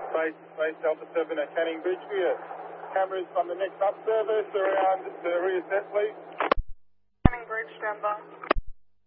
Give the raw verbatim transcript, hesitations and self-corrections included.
Base, base Delta seven at Canning Bridge for you. Cameras on the next up service around the rear set, please.